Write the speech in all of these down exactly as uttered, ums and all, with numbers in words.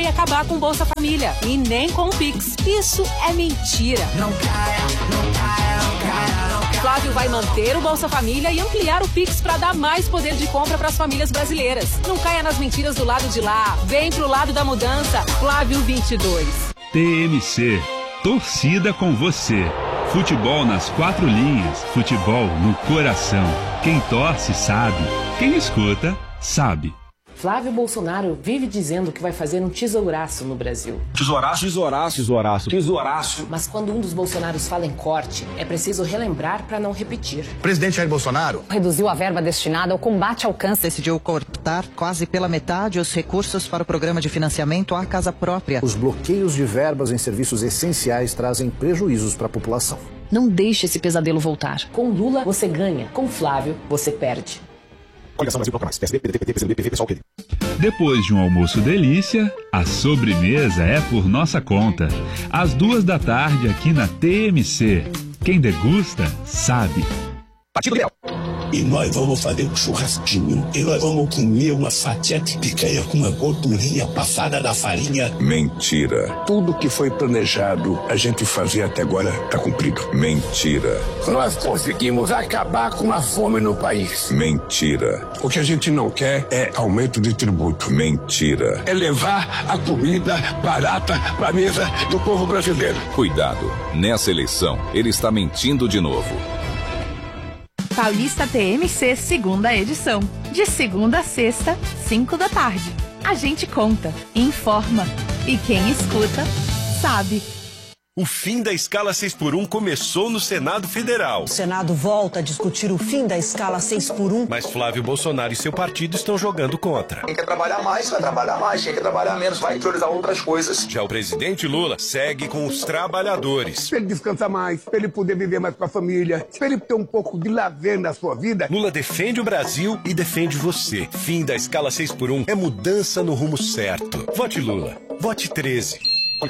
acabar com o Bolsa Família e nem com o Pix. Isso é mentira. Não caia, não caia, não caia, não caia. Flávio vai manter o Bolsa Família e ampliar o Pix para dar mais poder de compra para as famílias brasileiras. Não caia nas mentiras do lado de lá. Vem pro lado da mudança. Flávio vinte e dois. T M C. Torcida com você. Futebol nas quatro linhas. Futebol no coração. Quem torce sabe. Quem escuta sabe. Flávio Bolsonaro vive dizendo que vai fazer um tesouraço no Brasil. Tesouraço, tesouraço, tesouraço, tesouraço. Mas quando um dos bolsonaros fala em corte, é preciso relembrar para não repetir. O presidente Jair Bolsonaro reduziu a verba destinada ao combate ao câncer. Decidiu cortar quase pela metade os recursos para o programa de financiamento à casa própria. Os bloqueios de verbas em serviços essenciais trazem prejuízos para a população. Não deixe esse pesadelo voltar. Com Lula, você ganha. Com Flávio, você perde. Depois de um almoço delícia, a sobremesa é por nossa conta. Às duas da tarde aqui na T M C. Quem degusta, sabe. Partido Leal. E nós vamos fazer um churrasquinho. E nós vamos comer uma fatia de picanha com uma gordurinha passada da farinha. Mentira. Tudo que foi planejado a gente fazer até agora está cumprido. Mentira. Nós conseguimos acabar com a fome no país. Mentira. O que a gente não quer é aumento de tributo. Mentira. É levar a comida barata para a mesa do povo brasileiro. Cuidado. Nessa eleição, ele está mentindo de novo. Paulista T M C, segunda edição. De segunda a sexta, cinco da tarde. A gente conta, informa. E quem escuta, sabe. O fim da escala seis por um começou no Senado Federal. O Senado volta a discutir o fim da escala seis por um. Mas Flávio Bolsonaro e seu partido estão jogando contra. Quem quer trabalhar mais, vai trabalhar mais. Quem quer trabalhar menos, vai priorizar outras coisas. Já o presidente Lula segue com os trabalhadores. Para ele descansar mais, para ele poder viver mais com a família, para ele ter um pouco de lazer na sua vida. Lula defende o Brasil e defende você. Fim da escala seis por um é mudança no rumo certo. Vote Lula. Vote treze.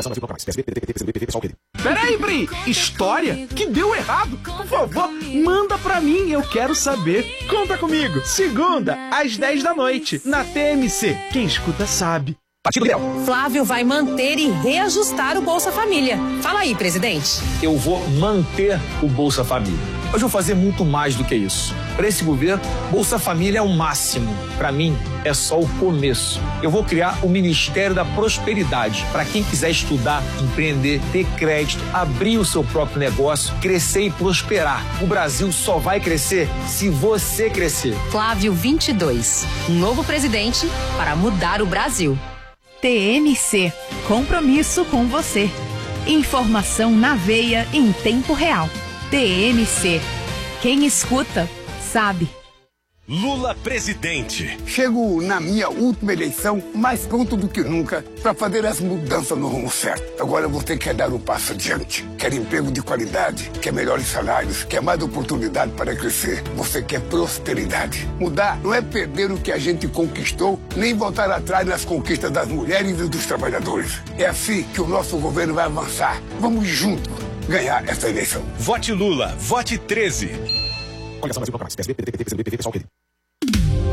Peraí, Bri, história que deu errado? Por favor, manda pra mim, eu quero saber. Conta comigo, segunda, às dez da noite, na T M C. Quem escuta sabe. Partido Leal. Flávio vai manter e reajustar o Bolsa Família. Fala aí, presidente. Eu vou manter o Bolsa Família. Mas vou fazer muito mais do que isso. Para esse governo, Bolsa Família é o máximo. Para mim, é só o começo. Eu vou criar o Ministério da Prosperidade para quem quiser estudar, empreender, ter crédito, abrir o seu próprio negócio, crescer e prosperar. O Brasil só vai crescer se você crescer. Flávio vinte e dois. Um novo presidente para mudar o Brasil. T M C. Compromisso com você. Informação na veia em tempo real. T M C. Quem escuta, sabe. Lula presidente. Chego na minha última eleição mais pronto do que nunca para fazer as mudanças no rumo certo. Agora você quer dar um passo adiante. Quer emprego de qualidade, quer melhores salários, quer mais oportunidade para crescer. Você quer prosperidade. Mudar não é perder o que a gente conquistou, nem voltar atrás nas conquistas das mulheres e dos trabalhadores. É assim que o nosso governo vai avançar. Vamos juntos ganhar essa eleição. Vote Lula. Vote treze. Coligação Brasil Proclamar. P S B, P D T, P C B, P V, P S O L, P D.